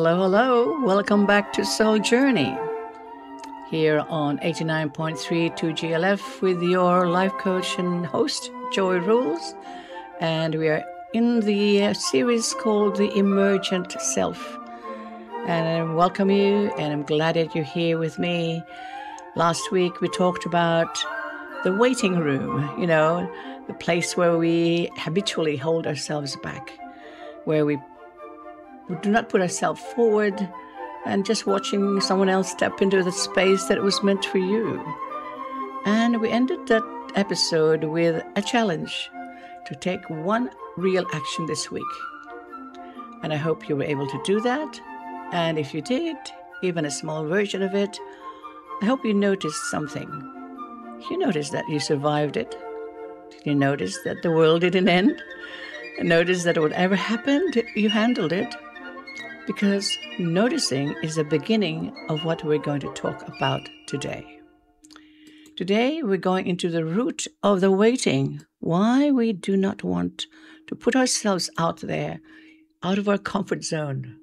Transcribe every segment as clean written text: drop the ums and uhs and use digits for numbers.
Hello, hello. Welcome back to Soul Journey here on 89.3 2GLF with your life coach and host, Joy Rules. And we are in the series called The Emergent Self. And I welcome you, and I'm glad that you're here with me. Last week we talked about the waiting room, the place where we habitually hold ourselves back, where we do not put ourselves forward and just watching someone else step into the space that was meant for you. And we ended that episode with a challenge to take one real action this week. And I hope you were able to do that. And if you did, even a small version of it, I hope you noticed something. You noticed that you survived it. Did you notice that the world didn't end? Notice that whatever happened, you handled it. Because noticing is the beginning of what we're going to talk about today. Today, we're going into the root of the waiting, why we do not want to put ourselves out there, out of our comfort zone.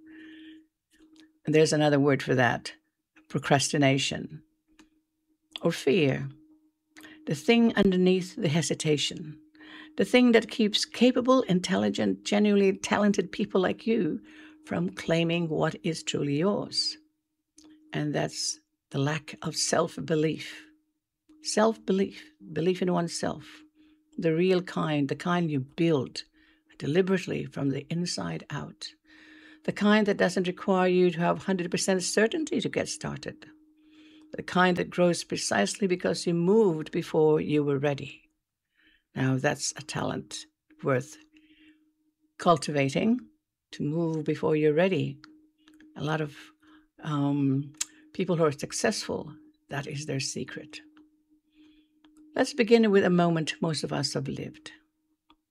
And there's another word for that, procrastination or fear, the thing underneath the hesitation, the thing that keeps capable, intelligent, genuinely talented people like you from claiming what is truly yours. And that's the lack of self-belief. Self-belief, belief in oneself, the real kind, the kind you build deliberately from the inside out, the kind that doesn't require you to have 100% certainty to get started, the kind that grows precisely because you moved before you were ready. Now, that's a talent worth cultivating, to move before you're ready. A lot of people who are successful, that is their secret. Let's begin with a moment most of us have lived.